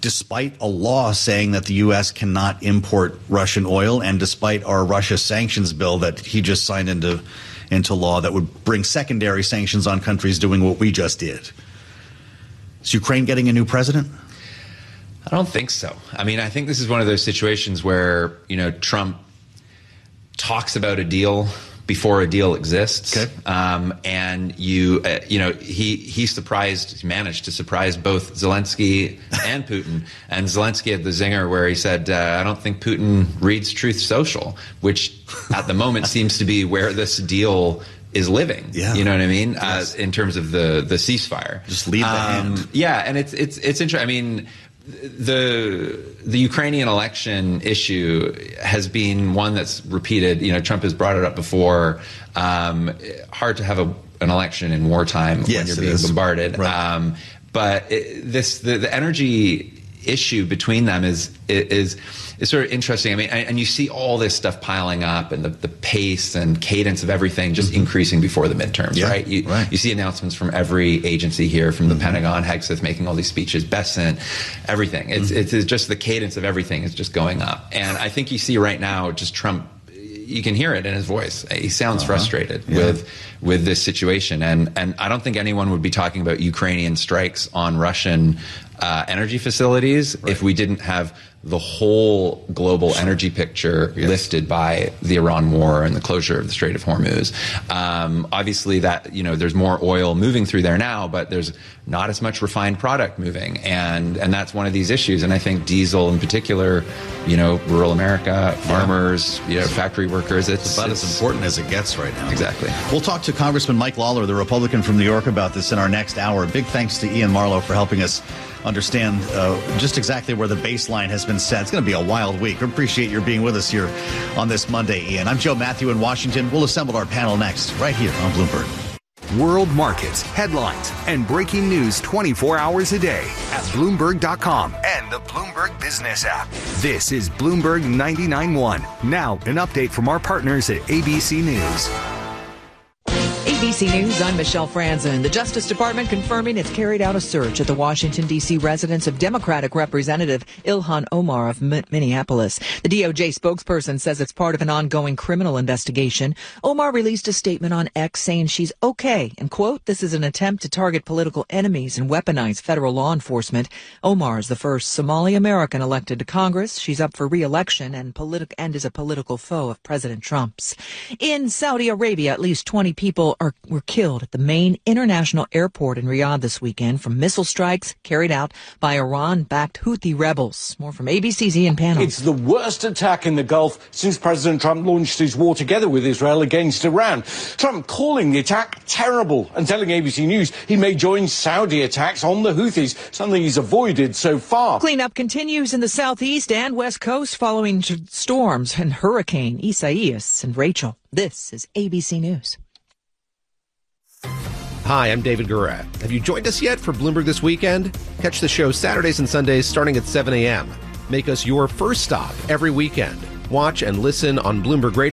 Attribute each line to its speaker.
Speaker 1: despite a law saying that the U.S. cannot import Russian oil, and despite our Russia sanctions bill that he just signed into law that would bring secondary sanctions on countries doing what we just did. Is Ukraine getting a new president?
Speaker 2: I don't think so. I mean, I think this is one of those situations where, Trump talks about a deal before a deal exists.
Speaker 1: Okay.
Speaker 2: And he managed to surprise both Zelensky and Putin. And Zelensky had the zinger where he said, I don't think Putin reads Truth Social, which at the moment seems to be where this deal is living.
Speaker 1: Yeah.
Speaker 2: You know what I mean?
Speaker 1: Yes.
Speaker 2: In terms of the ceasefire.
Speaker 1: Just leave the hand.
Speaker 2: Yeah. And it's interesting. I mean, the Ukrainian election issue has been one that's repeated. Trump has brought it up before. Hard to have an election in wartime when you're being bombarded.
Speaker 1: Right.
Speaker 2: But the energy issue between them is sort of interesting. I mean, and you see all this stuff piling up, and the pace and cadence of everything just increasing before the midterms, right? You see announcements from every agency here, from the Pentagon, Hegseth making all these speeches, Bessent, everything. It's just the cadence of everything is just going up. And I think you see right now just Trump, you can hear it in his voice. He sounds frustrated with this situation. And I don't think anyone would be talking about Ukrainian strikes on Russian energy facilities if we didn't have the whole global energy picture lifted by the Iran war and the closure of the Strait of Hormuz. Obviously that, there's more oil moving through there now, but there's not as much refined product moving. And that's one of these issues. And I think diesel in particular, rural America, farmers, factory workers, it's
Speaker 1: about as important as it gets right now.
Speaker 2: Exactly.
Speaker 1: We'll talk to Congressman Mike Lawler, the Republican from New York, about this in our next hour. Big thanks to Ian Marlowe for helping us understand just exactly where the baseline has been set. It's going to be a wild week. We appreciate your being with us here on this Monday, Ian. I'm Joe Matthew in Washington. We'll assemble our panel next, right here on Bloomberg.
Speaker 3: World markets, headlines, and breaking news 24 hours a day at Bloomberg.com and the Bloomberg Business app. This is Bloomberg 99.1. Now, an update from our partners at ABC News.
Speaker 4: ABC News, I'm Michelle Franzen. The Justice Department confirming it's carried out a search at the Washington, D.C. residence of Democratic Representative Ilhan Omar of Minneapolis. The DOJ spokesperson says it's part of an ongoing criminal investigation. Omar released a statement on X saying she's okay, and, quote, this is an attempt to target political enemies and weaponize federal law enforcement. Omar is the first Somali American elected to Congress. She's up for re-election and is a political foe of President Trump's. In Saudi Arabia, at least 20 people were killed at the main international airport in Riyadh this weekend from missile strikes carried out by Iran-backed Houthi rebels. More from ABC's Ian Pannell.
Speaker 5: It's the worst attack in the Gulf since President Trump launched his war together with Israel against Iran. Trump calling the attack terrible and telling ABC News he may join Saudi attacks on the Houthis, something he's avoided so far.
Speaker 4: Cleanup continues in the southeast and west coast following storms and Hurricane Isaias and Rachel. This is ABC News.
Speaker 6: Hi, I'm David Gura. Have you joined us yet for Bloomberg This Weekend? Catch the show Saturdays and Sundays starting at 7 a.m. Make us your first stop every weekend. Watch and listen on Bloomberg Radio.